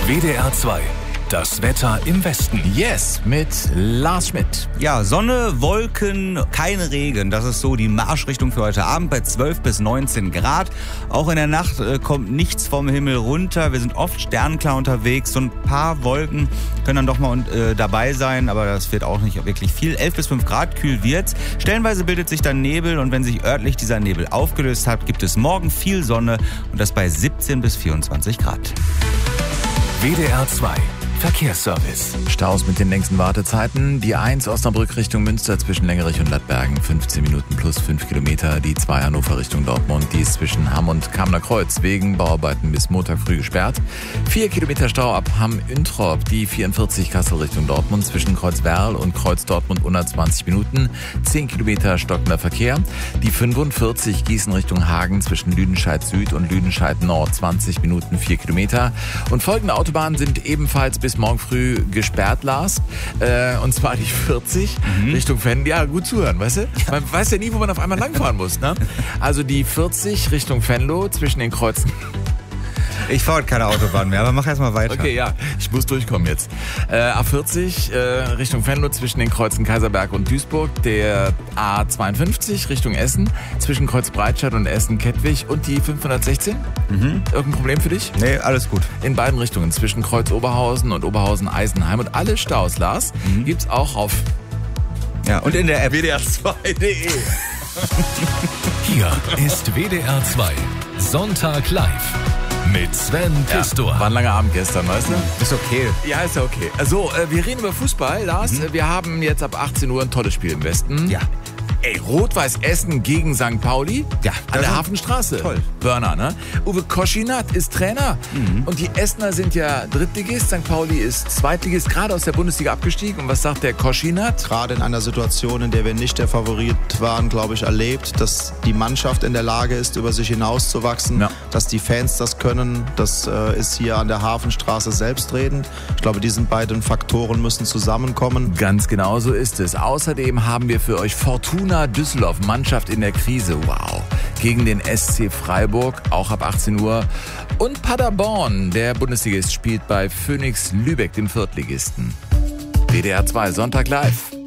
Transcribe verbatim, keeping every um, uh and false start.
W D R zwei. Das Wetter im Westen. Yes, mit Lars Schmidt. Ja, Sonne, Wolken, kein Regen. Das ist so die Marschrichtung für heute Abend bei zwölf bis neunzehn Grad. Auch in der Nacht äh, kommt nichts vom Himmel runter. Wir sind oft sternklar unterwegs. So ein paar Wolken können dann doch mal äh, dabei sein, aber das wird auch nicht wirklich viel. elf bis fünf Grad, kühl wird's. Stellenweise bildet sich dann Nebel und wenn sich örtlich dieser Nebel aufgelöst hat, gibt es morgen viel Sonne und das bei siebzehn bis vierundzwanzig Grad. W D R zwei. Verkehrsservice. Staus mit den längsten Wartezeiten. Die eins Osnabrück Richtung Münster zwischen Längerich und Lattbergen fünfzehn Minuten plus fünf Kilometer. Die zwei Hannover Richtung Dortmund, die ist zwischen Hamm und Kamner Kreuz wegen Bauarbeiten bis Montag früh gesperrt. vier Kilometer Stau ab Hamm-Üntrop. Die vierundvierzig Kassel Richtung Dortmund zwischen Kreuz-Werl und Kreuz-Dortmund hundertzwanzig Minuten. zehn Kilometer stockender Verkehr. Die fünfundvierzig Gießen Richtung Hagen zwischen Lüdenscheid Süd und Lüdenscheid Nord zwanzig Minuten, vier Kilometer. Und folgende Autobahnen sind ebenfalls bis bis morgen früh gesperrt, Lars. Äh, und zwar die vierzig mhm. Richtung Venlo. Ja, gut zuhören, weißt du? Man weiß ja nie, wo man auf einmal langfahren muss, ne? Also die vierzig Richtung Venlo zwischen den Kreuzen. Ich fahre keine Autobahn mehr, aber mach erst mal weiter. Okay, ja, ich muss durchkommen jetzt. Äh, A vierzig äh, Richtung Venlo zwischen den Kreuzen Kaiserberg und Duisburg. Der A zweiundfünfzig Richtung Essen zwischen Kreuz Breitscheid und Essen-Kettwig und die fünfhundertsechzehn. Mhm. Irgendein Problem für dich? Nee, alles gut. In beiden Richtungen zwischen Kreuz Oberhausen und Oberhausen-Eisenheim. Und alle Staus, Lars, mhm. gibt's auch auf ja, und in der App W D R zwei punkt de. Hier ist W D R zwei. Sonntag live. Mit Sven Pistor. Ja, war ein langer Abend gestern, weißt du? Ist okay. Ja, ist ja okay. Also, äh, wir reden über Fußball, Lars. Mhm. Wir haben jetzt ab achtzehn Uhr ein tolles Spiel im Westen. Ja. Ey, Rot-Weiß Essen gegen Sankt Pauli. Ja. An der Hafenstraße. Toll. Burner, ne? Uwe Koschinat ist Trainer. Mhm. Und die Essener sind ja Drittligist. Sankt Pauli ist Zweitligist, gerade aus der Bundesliga abgestiegen. Und was sagt der Koschinat? Gerade in einer Situation, in der wir nicht der Favorit waren, glaube ich, erlebt, dass die Mannschaft in der Lage ist, über sich hinauszuwachsen. Ja. Dass die Fans das können. Das äh, ist hier an der Hafenstraße selbstredend. Ich glaube, diese beiden Faktoren müssen zusammenkommen. Ganz genau so ist es. Außerdem haben wir für euch Fortuna Düsseldorf, Mannschaft in der Krise, wow, gegen den S C Freiburg, auch ab achtzehn Uhr. Und Paderborn, der Bundesligist, spielt bei Phoenix Lübeck, dem Viertligisten. W D R zwei, Sonntag live.